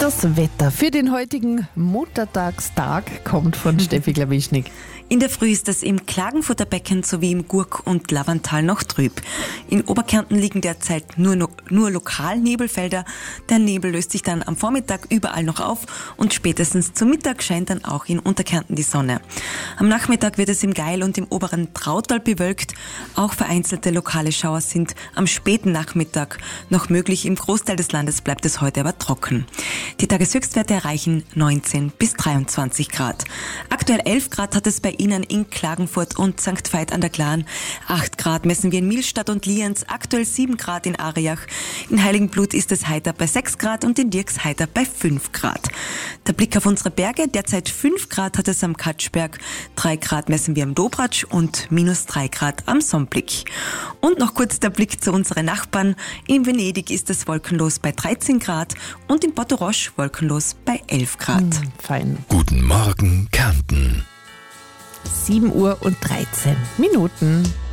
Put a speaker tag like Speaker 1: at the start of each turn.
Speaker 1: Das Wetter für den heutigen Muttertagstag kommt von Steffi Glawischnik.
Speaker 2: In der Früh ist es im Klagenfurter Becken sowie im Gurk- und Lavantal noch trüb. In Oberkärnten liegen derzeit nur lokal Nebelfelder. Der Nebel löst sich dann am Vormittag überall noch auf und spätestens zum Mittag scheint dann auch in Unterkärnten die Sonne. Am Nachmittag wird es im Gail und im oberen Trautal bewölkt. Auch vereinzelte lokale Schauer sind am späten Nachmittag noch möglich. Im Großteil des Landes bleibt es heute aber trocken. Die Tageshöchstwerte erreichen 19 bis 23 Grad. Aktuell 11 Grad hat es bei Ihnen in Klagenfurt und St. Veit an der Glan. 8 Grad messen wir in Milstadt und Lienz, aktuell 7 Grad in Ariach. In Heiligenblut ist es heiter bei 6 Grad und in Dirks heiter bei 5 Grad. Der Blick auf unsere Berge, derzeit 5 Grad hat es am Katschberg, 3 Grad messen wir am Dobratsch und minus 3 Grad am Somblick. Und noch kurz der Blick zu unseren Nachbarn. In Venedig ist es wolkenlos bei 13 Grad und in Porto Roche wolkenlos bei 11 Grad.
Speaker 1: Fein.
Speaker 3: Guten Morgen, Kärnten.
Speaker 1: 7:13 Uhr.